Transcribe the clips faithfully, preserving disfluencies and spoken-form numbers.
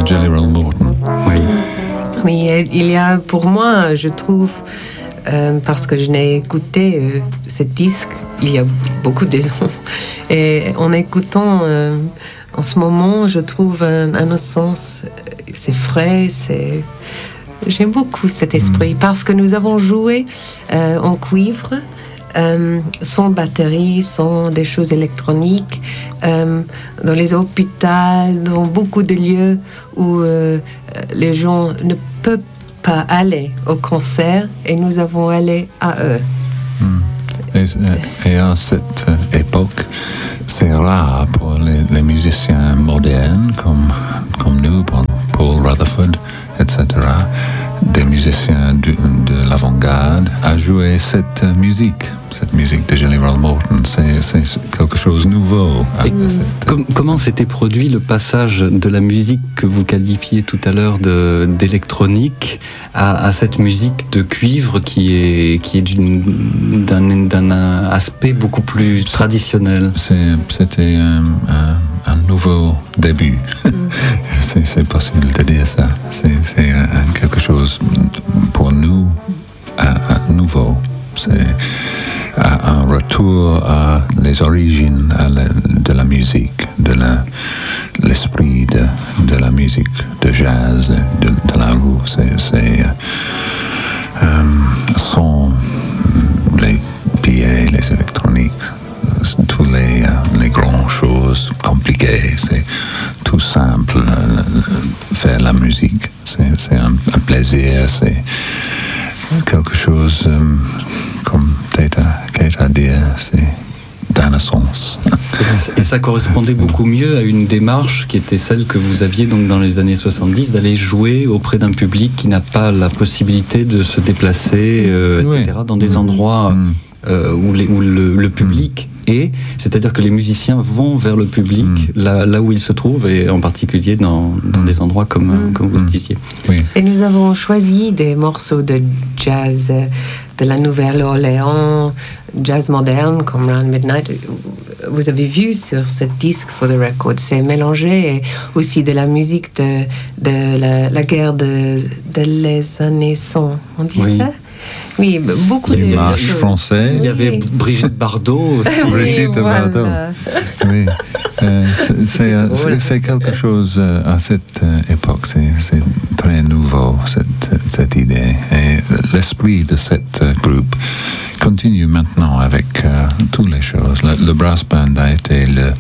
à Jelly Roll Morton. Oui. Oui, il y a pour moi, je trouve, euh, parce que je n'ai écouté euh, ce disque il y a beaucoup de ans, et en écoutant euh, en ce moment, je trouve un, un autre sens, c'est frais, c'est... J'aime beaucoup cet esprit, mmh. parce que nous avons joué euh, en cuivre, euh, sans batterie, sans des choses électroniques, euh, dans les hôpitaux, dans beaucoup de lieux où euh, les gens ne peuvent pas aller au concert, et nous avons allé à eux. Mmh. Et, et à cette époque, c'est rare pour les, les musiciens modernes comme, comme nous, Paul Rutherford, et cetera, des musiciens de, de l'avant-garde, à jouer cette musique, cette musique de Jelly Roll Morton. C'est, c'est quelque chose de nouveau. Cette... Com- comment s'était produit le passage de la musique que vous qualifiez tout à l'heure de, d'électronique à, à cette musique de cuivre qui est, qui est d'une, d'un, d'un aspect beaucoup plus traditionnel? C'est, c'était un, un, un nouveau début. c'est, c'est possible de dire ça. C'est, c'est un, quelque chose pour nous un, un nouveau. C'est un retour à les origines à la, de la musique, de la, l'esprit de, de la musique de jazz, de, de la roue. C'est, c'est euh, sans les pieds, les électroniques, toutes les, les grandes choses compliquées. C'est tout simple, faire la musique. C'est, c'est un, un plaisir, c'est quelque chose, euh, comme Keita dit, c'est d'un sens. Et ça correspondait beaucoup mieux à une démarche qui était celle que vous aviez donc dans les années soixante-dix, d'aller jouer auprès d'un public qui n'a pas la possibilité de se déplacer, euh, et cetera, oui. dans des mmh. endroits mmh. Euh, où, les, où le, le public mmh. est, c'est-à-dire que les musiciens vont vers le public, mmh. là, là où il se trouve, et en particulier dans, dans mmh. des endroits comme, mmh. comme vous le disiez. Oui. Et nous avons choisi des morceaux de jazz de la Nouvelle-Orléans, jazz moderne comme Round Midnight. Vous avez vu sur ce disque For the Record, c'est mélangé, et aussi de la musique de, de la, la guerre de, de les années cent. On dit oui. ça? Oui, beaucoup les de marches français. Il y avait Brigitte Bardot aussi. Brigitte voilà. Bardot. Oui. Euh, c'est, c'est, c'est, c'est quelque chose euh, à cette euh, époque. C'est, c'est très nouveau, cette, cette idée. Et l'esprit de cet euh, groupe continue maintenant avec euh, toutes les choses. Le, le brass band a été le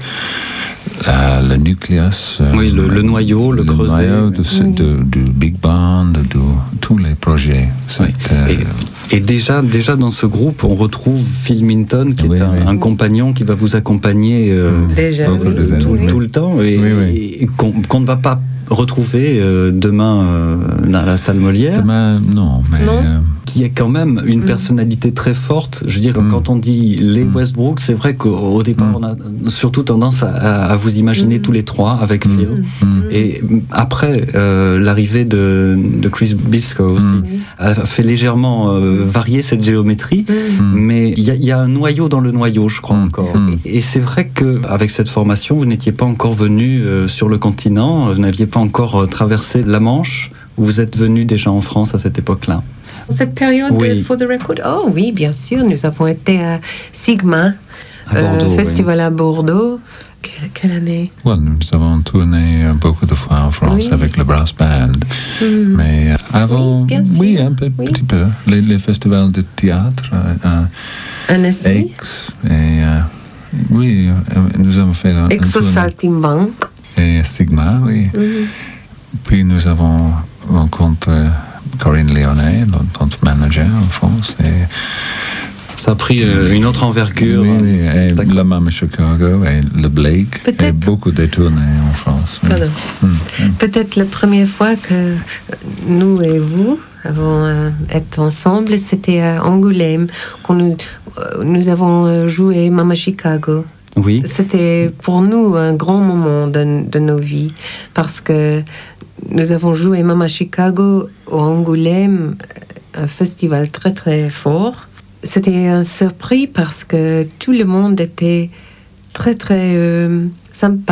Euh, le nucléus, euh, oui, le, le noyau, le, le creuset, noyau de, oui. de, du big band, de, de tous les projets. Oui. Euh... Et, et déjà, déjà dans ce groupe, on retrouve Phil Minton, qui oui, est un, oui. un compagnon qui va vous accompagner euh, déjà, tout, oui. tout, oui. tout le temps, et, oui, oui. et qu'on, qu'on ne va pas retrouver euh, demain euh, à la salle Molière. Demain, non, mais non. Euh... qui a quand même une personnalité très forte. Je veux dire, mm. quand on dit les mm. Westbrook, c'est vrai qu'au départ, mm. on a surtout tendance à, à vous imaginer mm. tous les trois avec mm. Phil. Mm. Et après, euh, l'arrivée de, de Chris Biscoe aussi mm. a fait légèrement euh, varier cette géométrie, mm. mais il y, y a un noyau dans le noyau, je crois, mm. encore. Mm. Et c'est vrai qu'avec cette formation, vous n'étiez pas encore venu euh, sur le continent, vous n'aviez pas encore euh, traversé la Manche, vous êtes venu déjà en France à cette époque-là. Cette période oui. de For the Record, oh oui, bien sûr, nous avons été à Sigma, à Bordeaux, euh, festival oui. à Bordeaux. Que, quelle année? Well, nous avons tourné beaucoup de fois en France oui. avec le brass band, mm. mais avant, oui, oui un peu, oui. petit peu, les, les festivals de théâtre à, à Aix, et euh, oui, nous avons fait un, Aix au Saltimbanque et Sigma, oui. Mm. Puis nous avons rencontré Corinne Lyonnais, notre manager en France. Et ça a pris euh, une autre envergure. Oui, oui, et D'accord. la Mama Chicago et le Blake. Peut-être. Et beaucoup de tournées en France. Pardon. Oui. Mmh. Peut-être la première fois que nous et vous avons euh, été ensemble, c'était à Angoulême, quand nous, euh, nous avons joué Mama Chicago. Oui. C'était pour nous un grand moment de, de nos vies, parce que nous avons joué Mama Chicago au Angoulême, un festival très très fort. C'était un surprise parce que tout le monde était très très euh, sympa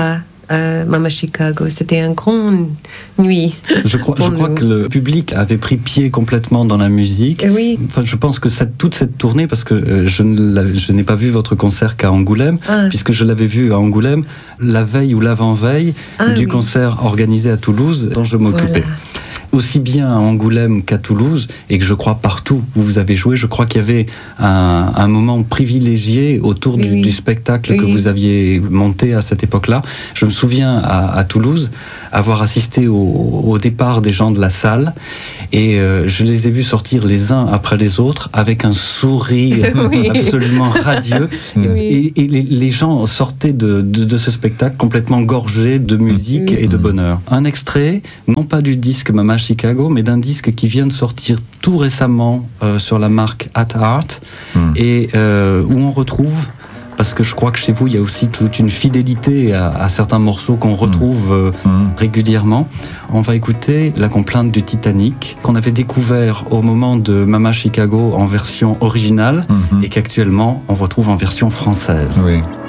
à Mama Chicago. C'était une grande nuit. Je crois, je crois que le public avait pris pied complètement dans la musique. Oui. Enfin, je pense que cette, toute cette tournée, parce que je, ne je n'ai pas vu votre concert qu'à Angoulême, ah. puisque je l'avais vu à Angoulême la veille ou l'avant-veille ah, du oui. concert organisé à Toulouse dont je m'occupais. Voilà. Aussi bien à Angoulême qu'à Toulouse, et que je crois partout où vous avez joué, je crois qu'il y avait un, un moment privilégié autour oui, du, oui. du spectacle oui. que vous aviez monté à cette époque-là. Je me souviens à, à Toulouse avoir assisté au, au départ des gens de la salle, et euh, je les ai vus sortir les uns après les autres avec un sourire oui. absolument radieux, oui. et, et les, les gens sortaient de, de, de ce spectacle complètement gorgés de musique oui. et de bonheur. Un extrait, non pas du disque Mama Chicago, mais d'un disque qui vient de sortir tout récemment euh, sur la marque At Art, mm. et euh, où on retrouve, parce que je crois que chez vous il y a aussi toute une fidélité à, à certains morceaux qu'on retrouve euh, mm. régulièrement. On va écouter La complainte du Titanic, qu'on avait découvert au moment de Mama Chicago en version originale, mm-hmm. et qu'actuellement on retrouve en version française. Oui.